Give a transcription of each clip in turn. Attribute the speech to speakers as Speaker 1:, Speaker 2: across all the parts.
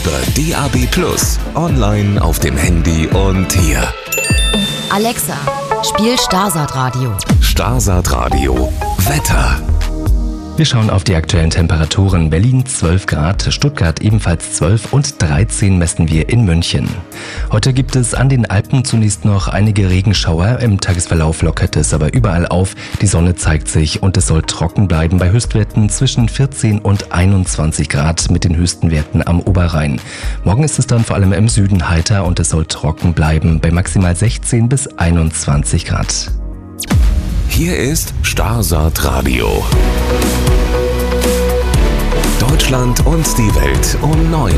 Speaker 1: über DAB+, online auf dem Handy und hier.
Speaker 2: Alexa, spiel Starsat Radio.
Speaker 1: Starsat Radio Wetter.
Speaker 3: Wir schauen auf die aktuellen Temperaturen. Berlin 12 Grad, Stuttgart ebenfalls 12 und 13 messen wir in München. Heute gibt es an den Alpen zunächst noch einige Regenschauer. Im Tagesverlauf lockert es aber überall auf. Die Sonne zeigt sich und es soll trocken bleiben bei Höchstwerten zwischen 14 und 21 Grad mit den höchsten Werten am Oberrhein. Morgen ist es dann vor allem im Süden heiter und es soll trocken bleiben bei maximal 16 bis 21 Grad.
Speaker 1: Hier ist Starsat Radio. Deutschland und die Welt um 9.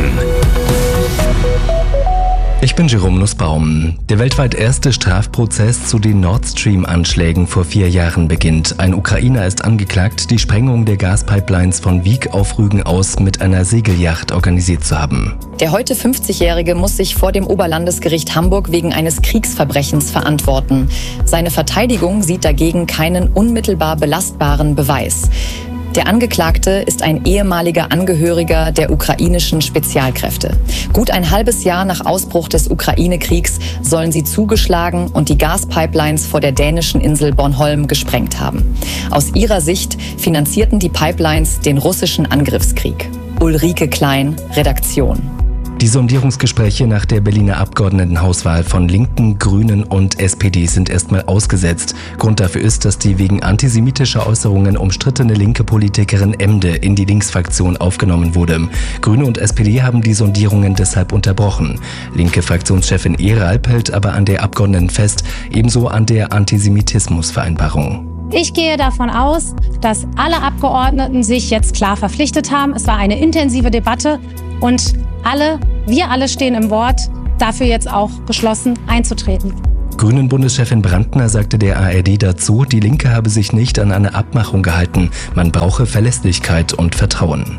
Speaker 3: Ich bin Jerome Nussbaum. Der weltweit erste Strafprozess zu den Nord Stream-Anschlägen vor 4 Jahren beginnt. Ein Ukrainer ist angeklagt, die Sprengung der Gaspipelines von Wiek auf Rügen aus mit einer Segelyacht organisiert zu haben.
Speaker 4: Der heute 50-Jährige muss sich vor dem Oberlandesgericht Hamburg wegen eines Kriegsverbrechens verantworten. Seine Verteidigung sieht dagegen keinen unmittelbar belastbaren Beweis. Der Angeklagte ist ein ehemaliger Angehöriger der ukrainischen Spezialkräfte. Gut ein halbes Jahr nach Ausbruch des Ukraine-Kriegs sollen sie zugeschlagen und die Gaspipelines vor der dänischen Insel Bornholm gesprengt haben. Aus ihrer Sicht finanzierten die Pipelines den russischen Angriffskrieg. Ulrike Klein, Redaktion.
Speaker 3: Die Sondierungsgespräche nach der Berliner Abgeordnetenhauswahl von Linken, Grünen und SPD sind erstmal ausgesetzt. Grund dafür ist, dass die wegen antisemitischer Äußerungen umstrittene linke Politikerin Emde in die Linksfraktion aufgenommen wurde. Grüne und SPD haben die Sondierungen deshalb unterbrochen. Linke Fraktionschefin Ehralp hält aber an der Abgeordneten fest, ebenso an der Antisemitismusvereinbarung.
Speaker 5: Ich gehe davon aus, dass alle Abgeordneten sich jetzt klar verpflichtet haben. Es war eine intensive Debatte und wir alle stehen im Wort, dafür jetzt auch geschlossen einzutreten.
Speaker 3: Grünen-Bundeschefin Brandner sagte der ARD dazu, die Linke habe sich nicht an eine Abmachung gehalten. Man brauche Verlässlichkeit und Vertrauen.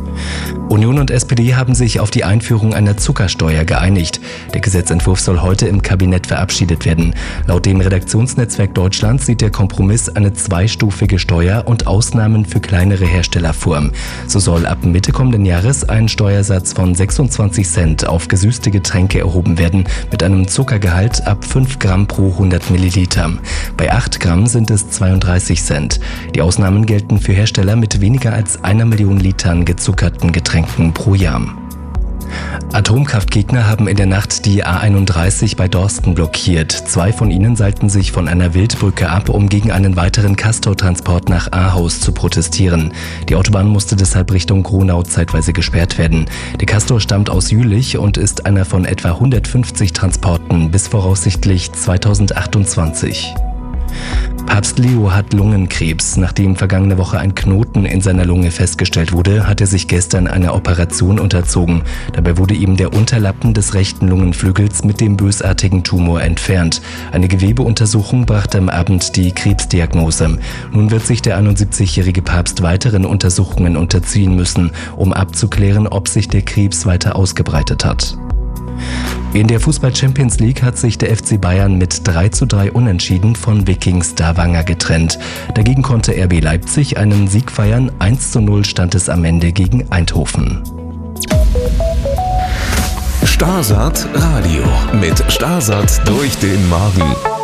Speaker 3: Union und SPD haben sich auf die Einführung einer Zuckersteuer geeinigt. Der Gesetzentwurf soll heute im Kabinett verabschiedet werden. Laut dem Redaktionsnetzwerk Deutschland sieht der Kompromiss eine zweistufige Steuer und Ausnahmen für kleinere Hersteller vor. So soll ab Mitte kommenden Jahres ein Steuersatz von 26 Cent auf gesüßte Getränke erhoben werden, mit einem Zuckergehalt ab 5 Gramm pro 100 Milliliter. Bei 8 Gramm sind es 32 Cent. Die Ausnahmen gelten für Hersteller mit weniger als 1 Million Litern gezuckerten Getränken pro Jahr. Atomkraftgegner haben in der Nacht die A31 bei Dorsten blockiert. 2 von ihnen seilten sich von einer Wildbrücke ab, um gegen einen weiteren Castortransport nach Ahaus zu protestieren. Die Autobahn musste deshalb Richtung Gronau zeitweise gesperrt werden. Der Castor stammt aus Jülich und ist einer von etwa 150 Transporten bis voraussichtlich 2028. Papst Leo hat Lungenkrebs. Nachdem vergangene Woche ein Knoten in seiner Lunge festgestellt wurde, hat er sich gestern einer Operation unterzogen. Dabei wurde ihm der Unterlappen des rechten Lungenflügels mit dem bösartigen Tumor entfernt. Eine Gewebeuntersuchung brachte am Abend die Krebsdiagnose. Nun wird sich der 71-jährige Papst weiteren Untersuchungen unterziehen müssen, um abzuklären, ob sich der Krebs weiter ausgebreitet hat. In der Fußball-Champions League hat sich der FC Bayern mit 3:3 unentschieden von Wiking Stavanger getrennt. Dagegen konnte RB Leipzig einen Sieg feiern. 1:0 stand es am Ende gegen Eindhoven.
Speaker 1: Starsat Radio mit Starsat durch den Magen.